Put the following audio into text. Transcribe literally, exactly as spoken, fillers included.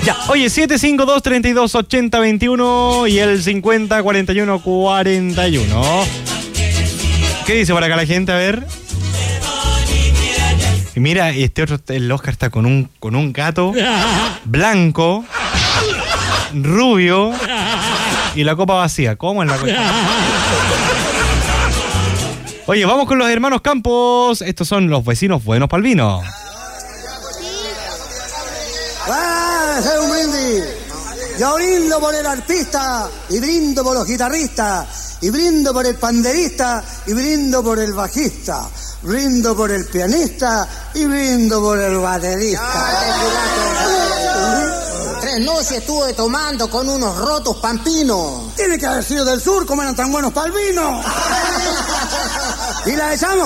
Ya, oye, siete cinco dos, treinta y dos, ochenta, veintiuno y el cincuenta, cuarenta y uno, cuarenta y uno. ¿Qué dice por acá la gente? A ver. Y mira, este otro, el Oscar está con un, con un gato blanco, rubio y la copa vacía. ¿Cómo es la cosa? Oye, vamos con los hermanos Campos. Estos son los vecinos buenos pa'l vino. ¡Ah, es un brindis! Yo brindo por el artista, y brindo por los guitarristas, y brindo por el panderista, y brindo por el bajista, brindo por el pianista, y brindo por el baterista. Tres noches estuve tomando con unos rotos pampinos. Tiene que haber sido del sur, como eran tan buenos pa'l vino. Y la echamos